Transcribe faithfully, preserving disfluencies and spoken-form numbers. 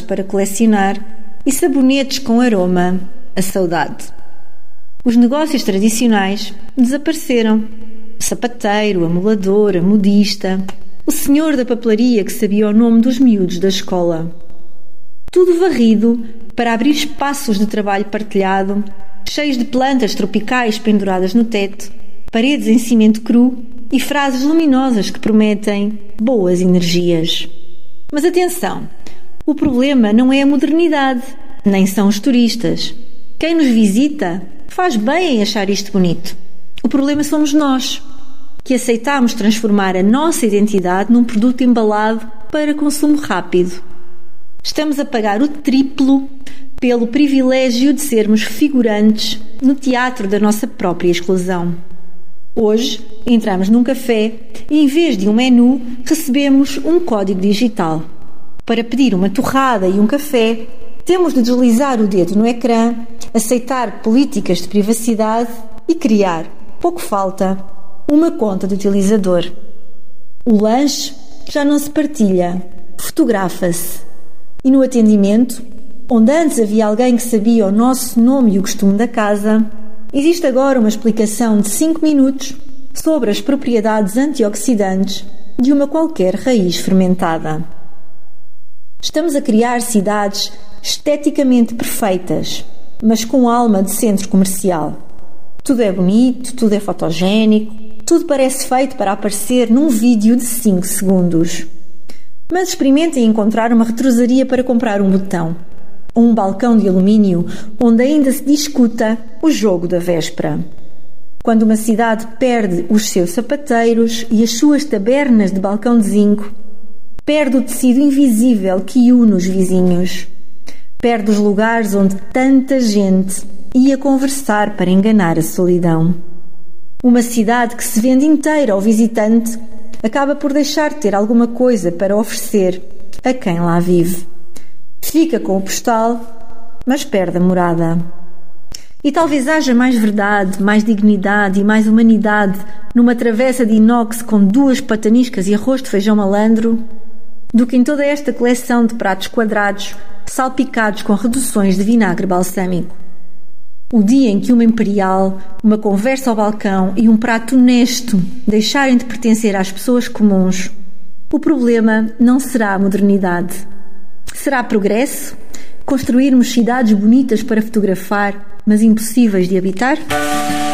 para colecionar e sabonetes com aroma a saudade. Os negócios tradicionais desapareceram. O sapateiro, a moladora, a modista, o senhor da papelaria que sabia o nome dos miúdos da escola. Tudo varrido para abrir espaços de trabalho partilhado, cheios de plantas tropicais penduradas no teto, paredes em cimento cru e frases luminosas que prometem boas energias. Mas atenção, o problema não é a modernidade, nem são os turistas. Quem nos visita faz bem em achar isto bonito. O problema somos nós, que aceitamos transformar a nossa identidade num produto embalado para consumo rápido. Estamos a pagar o triplo pelo privilégio de sermos figurantes no teatro da nossa própria exclusão. Hoje, entramos num café e, em vez de um menu, recebemos um código digital. Para pedir uma torrada e um café, temos de deslizar o dedo no ecrã, aceitar políticas de privacidade e criar, pouco falta, uma conta de utilizador. O lanche já não se partilha, fotografa-se. E no atendimento, onde antes havia alguém que sabia o nosso nome e o costume da casa, existe agora uma explicação de cinco minutos sobre as propriedades antioxidantes de uma qualquer raiz fermentada. Estamos a criar cidades esteticamente perfeitas, mas com alma de centro comercial. Tudo é bonito, tudo é fotogénico, tudo parece feito para aparecer num vídeo de cinco segundos. Mas experimentem encontrar uma retrosaria para comprar um botão, ou um balcão de alumínio onde ainda se discuta o jogo da véspera. Quando uma cidade perde os seus sapateiros e as suas tabernas de balcão de zinco, perde o tecido invisível que une os vizinhos, perde os lugares onde tanta gente ia conversar para enganar a solidão. Uma cidade que se vende inteira ao visitante acaba por deixar de ter alguma coisa para oferecer a quem lá vive. Fica com o postal, mas perde a morada. E talvez haja mais verdade, mais dignidade e mais humanidade numa travessa de inox com duas pataniscas e arroz de feijão malandro do que em toda esta coleção de pratos quadrados salpicados com reduções de vinagre balsâmico. O dia em que uma imperial, uma conversa ao balcão e um prato honesto deixarem de pertencer às pessoas comuns, o problema não será a modernidade. Será progresso? Construirmos cidades bonitas para fotografar, mas impossíveis de habitar?